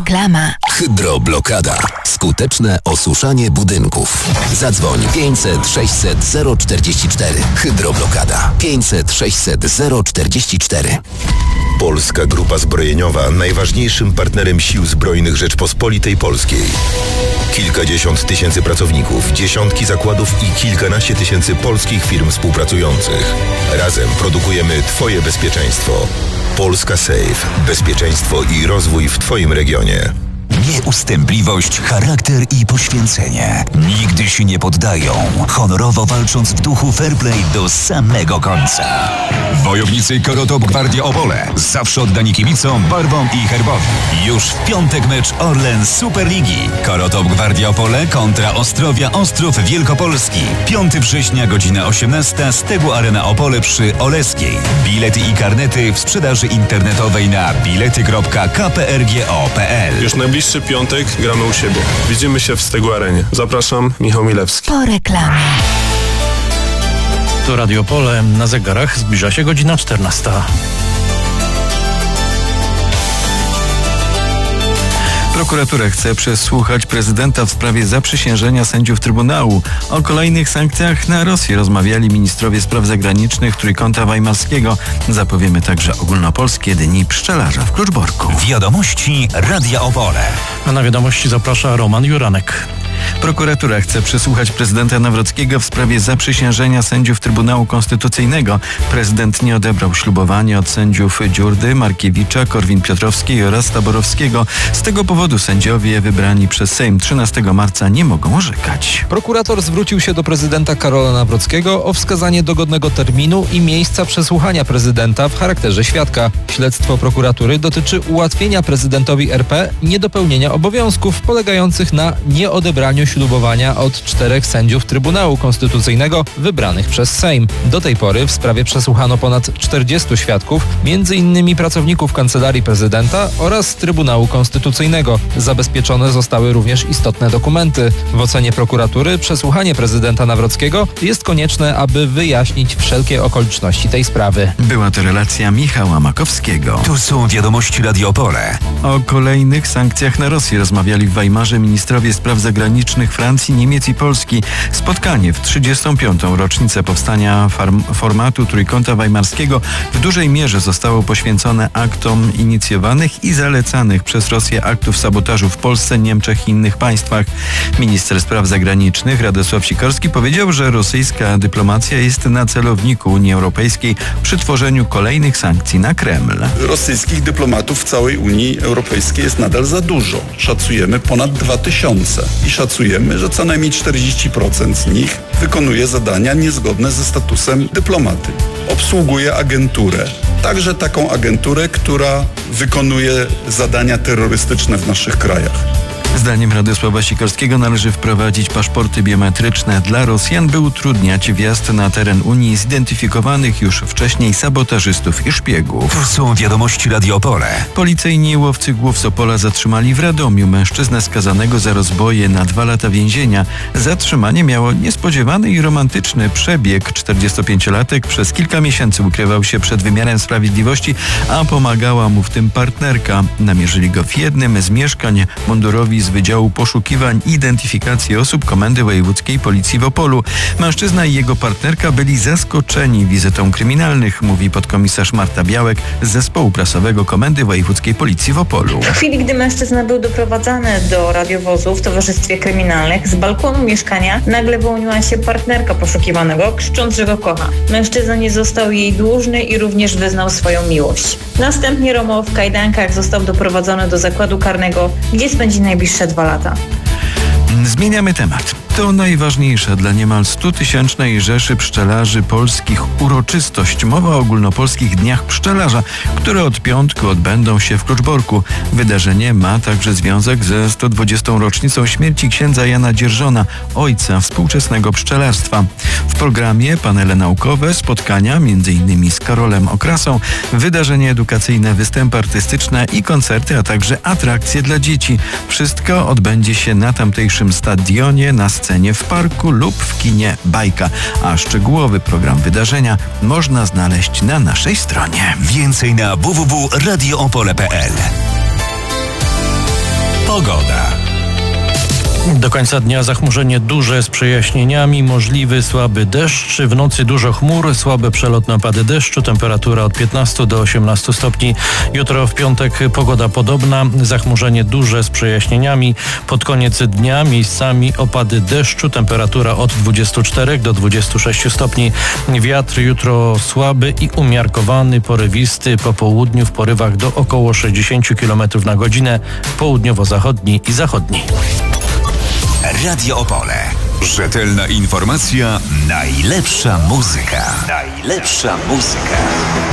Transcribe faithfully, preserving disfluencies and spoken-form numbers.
Reklama. Hydroblokada. Skuteczne osuszanie budynków. Zadzwoń pięćset sześćset zero czterdzieści cztery. Hydroblokada. pięćset sześćset zero czterdzieści cztery. Polska Grupa Zbrojeniowa, najważniejszym partnerem Sił Zbrojnych Rzeczpospolitej Polskiej. Kilkadziesiąt tysięcy pracowników, dziesiątki zakładów i kilkanaście tysięcy polskich firm współpracujących. Razem produkujemy Twoje bezpieczeństwo. Polska Safe. Bezpieczeństwo i rozwój w Twoim regionie. Nieustępliwość, charakter i poświęcenie. Nigdy się nie poddają, honorowo walcząc w duchu fair play do samego końca. Wojownicy Korotop Gwardia Opole. Zawsze oddani kibicom, barwom i herbowi. Już w piątek mecz Orlen Superligi. Korotop Gwardia Opole kontra Ostrowia Ostrów Wielkopolski. piątego września, godzina osiemnasta, Stegu Arena Opole przy Oleskiej. Bilety i karnety w sprzedaży internetowej na bilety kropka k p r g o kropka p l. Już najbliższy piątek gramy u siebie. Widzimy się w Stegu Arenie. Zapraszam, Michał Milewski. Po reklamie. To Radio Opole. Na zegarach zbliża się godzina czternasta. Prokuratura chce przesłuchać prezydenta w sprawie zaprzysiężenia sędziów Trybunału. O kolejnych sankcjach na Rosję rozmawiali ministrowie spraw zagranicznych Trójkąta Weimarskiego. Zapowiemy także ogólnopolskie Dni Pszczelarza w Kluczborku. Wiadomości Radia Opole. A na wiadomości zaprasza Roman Juranek. Prokuratura chce przesłuchać prezydenta Nawrockiego w sprawie zaprzysiężenia sędziów Trybunału Konstytucyjnego. Prezydent nie odebrał ślubowania od sędziów Dziurdy, Markiewicza, Korwin-Piotrowskiej oraz Taborowskiego. Z tego powodu sędziowie wybrani przez Sejm trzynastego marca nie mogą orzekać. Prokurator zwrócił się do prezydenta Karola Nawrockiego o wskazanie dogodnego terminu i miejsca przesłuchania prezydenta w charakterze świadka. Śledztwo prokuratury dotyczy ułatwienia prezydentowi R P niedopełnienia obowiązków polegających na nieodebraniu ślubowania od czterech sędziów Trybunału Konstytucyjnego wybranych przez Sejm. Do tej pory w sprawie przesłuchano ponad czterdziestu świadków, między innymi pracowników Kancelarii Prezydenta oraz Trybunału Konstytucyjnego. Zabezpieczone zostały również istotne dokumenty. W ocenie prokuratury przesłuchanie prezydenta Nawrockiego jest konieczne, aby wyjaśnić wszelkie okoliczności tej sprawy. Była to relacja Michała Makowskiego. Tu są wiadomości Radio Opole. O kolejnych sankcjach na Rosję rozmawiali w Weimarze ministrowie spraw zagranicznych Francji, Niemiec i Polski. Spotkanie w trzydziestą piątą rocznicę powstania farm- formatu Trójkąta Weimarskiego w dużej mierze zostało poświęcone aktom inicjowanych i zalecanych przez Rosję aktów sabotażu w Polsce, Niemczech i innych państwach. Minister spraw zagranicznych Radosław Sikorski powiedział, że rosyjska dyplomacja jest na celowniku Unii Europejskiej przy tworzeniu kolejnych sankcji na Kreml. Rosyjskich dyplomatów w całej Unii Europejskiej jest nadal za dużo. Szacujemy ponad dwa tysiące i szacujemy, że co najmniej czterdzieści procent z nich wykonuje zadania niezgodne ze statusem dyplomaty. Obsługuje agenturę, także taką agenturę, która wykonuje zadania terrorystyczne w naszych krajach. Zdaniem Radosława Sikorskiego należy wprowadzić paszporty biometryczne dla Rosjan, by utrudniać wjazd na teren Unii zidentyfikowanych już wcześniej sabotażystów i szpiegów. To są wiadomości Radio Opole. Policyjni łowcy głów z Opola zatrzymali w Radomiu mężczyznę skazanego za rozboje na dwa lata więzienia. Zatrzymanie miało niespodziewany i romantyczny przebieg. czterdziestopięciolatek przez kilka miesięcy ukrywał się przed wymiarem sprawiedliwości, a pomagała mu w tym partnerka. Namierzyli go w jednym z mieszkań. Mundurowi z Wydziału Poszukiwań i Identyfikacji Osób Komendy Wojewódzkiej Policji w Opolu. Mężczyzna i jego partnerka byli zaskoczeni wizytą kryminalnych, mówi podkomisarz Marta Białek z Zespołu Prasowego Komendy Wojewódzkiej Policji w Opolu. W chwili, gdy mężczyzna był doprowadzany do radiowozu w towarzystwie kryminalnych, z balkonu mieszkania nagle wyłoniła się partnerka poszukiwanego, krzycząc, że go kocha. Mężczyzna nie został jej dłużny i również wyznał swoją miłość. Następnie Romo w kajdankach został doprowadzony do zakładu karnego, gdzie spędzi najbliższe dwa lata. Zmieniamy temat. To najważniejsza dla niemal stutysięcznej rzeszy pszczelarzy polskich uroczystość. Mowa o ogólnopolskich Dniach Pszczelarza, które od piątku odbędą się w Kluczborku. Wydarzenie ma także związek ze sto dwudziestą rocznicą śmierci księdza Jana Dzierżona, ojca współczesnego pszczelarstwa. W programie panele naukowe, spotkania między innymi z Karolem Okrasą, wydarzenia edukacyjne, występy artystyczne i koncerty, a także atrakcje dla dzieci. Wszystko odbędzie się na tamtejszym stadionie, na scenie w parku lub w kinie Bajka, a szczegółowy program wydarzenia można znaleźć na naszej stronie. Więcej na w w w kropka radio opole kropka p l. Pogoda. Do końca dnia zachmurzenie duże z przejaśnieniami, możliwy słaby deszcz. W nocy dużo chmur, słabe przelotne opady deszczu, temperatura od piętnastu do osiemnastu stopni. Jutro w piątek pogoda podobna, zachmurzenie duże z przejaśnieniami. Pod koniec dnia miejscami opady deszczu, temperatura od dwudziestu czterech do dwudziestu sześciu stopni. Wiatr jutro słaby i umiarkowany, porywisty, po południu w porywach do około sześćdziesięciu kilometrów na godzinę, południowo-zachodni i zachodni. Radio Opole. Rzetelna informacja, najlepsza muzyka. Najlepsza muzyka.